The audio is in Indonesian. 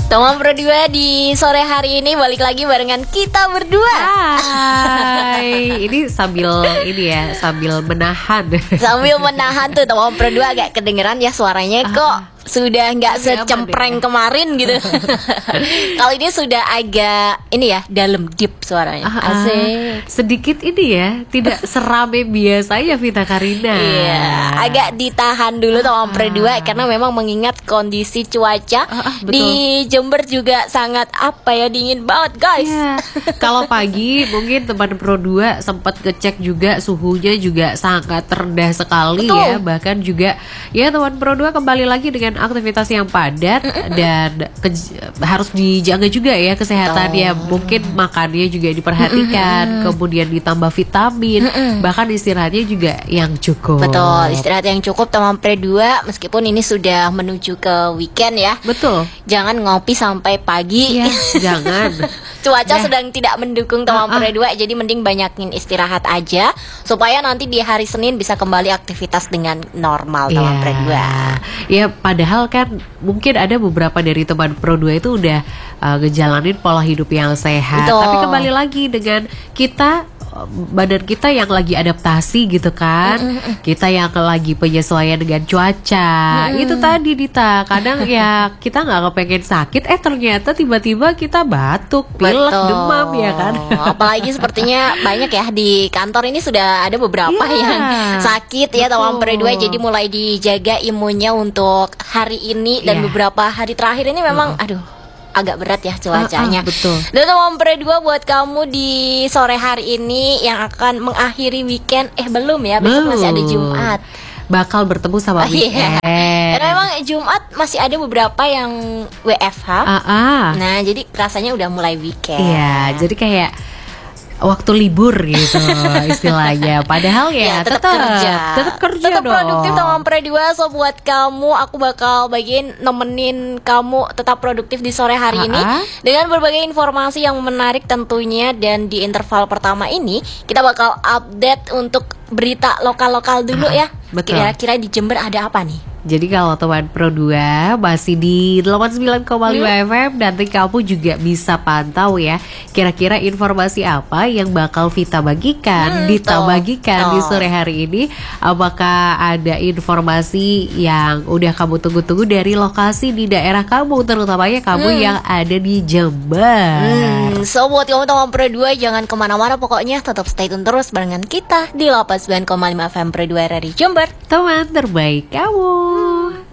Teman berdua di sore hari ini balik lagi barengan kita berdua. Hai, ini sambil menahan. Sambil menahan tuh teman berdua agak kedengeran ya suaranya kok sudah nggak secempreng kemarin gitu. Kali ini sudah agak ini ya dalam deep suaranya. Asik. Sedikit ini ya, tidak serame biasanya Vita Karina. Iya, agak ditahan dulu teman berdua karena memang mengingat kondisi cuaca di Jember juga sangat dingin banget guys. Ya. Kalau pagi mungkin teman Pro 2 sempat ngecek juga suhunya juga sangat rendah sekali. Betul. Ya, bahkan juga ya teman Pro 2 kembali lagi dengan aktivitas yang padat dan harus dijaga juga ya kesehatannya. Mungkin makannya juga diperhatikan, kemudian ditambah vitamin, bahkan istirahatnya juga yang cukup. Betul, istirahat yang cukup teman Pro 2 meskipun ini sudah menuju ke weekend ya. Betul. Jangan ngopi sampai pagi. Ya, jangan. Cuaca sedang tidak mendukung teman Pro 2, jadi mending banyakin istirahat aja supaya nanti di hari Senin bisa kembali aktivitas dengan normal teman Pro 2. Ya, padahal kan mungkin ada beberapa dari teman Pro 2 itu udah ngejalanin pola hidup yang sehat. Betul. Tapi kembali lagi dengan badan kita yang lagi adaptasi gitu kan. Kita yang lagi penyesuaian dengan cuaca. Itu tadi Dita, kadang ya kita nggak kepengen sakit, ternyata tiba-tiba kita batuk, pilek, demam ya kan. Apalagi sepertinya banyak ya di kantor ini sudah ada beberapa yang sakit ya teman Pro 2, jadi mulai dijaga imunnya untuk hari ini dan beberapa hari terakhir ini memang agak berat ya cuacanya. Betul. Dan teman Pro 2 buat kamu di sore hari ini yang akan mengakhiri weekend, belum ya, besok masih ada Jumat. Bakal bertemu sama weekend. Karena memang Jumat masih ada beberapa yang WFH. Nah, jadi rasanya udah mulai weekend. Iya, jadi kayak waktu libur gitu istilahnya. Padahal ya tetap kerja tetap dong. Produktif teman Pro 2. So buat kamu aku bakal bagiin nemenin kamu tetap produktif di sore hari ini dengan berbagai informasi yang menarik tentunya. Dan di interval pertama ini kita bakal update untuk berita lokal-lokal dulu ya. Betul. Kira-kira di Jember ada apa nih? Jadi kalau teman Pro 2 masih di 89,5 FM, nanti kamu juga bisa pantau ya kira-kira informasi apa yang bakal Vita bagikan, Dita bagikan di sore hari ini. Apakah ada informasi yang udah kamu tunggu-tunggu dari lokasi di daerah kamu, terutamanya kamu yang ada di Jember. So buat kamu teman Pro 2 jangan kemana-mana, pokoknya tetap stay tune terus barengan kita di 89,5 FM Pro 2 RRI Jember, teman terbaik kamu.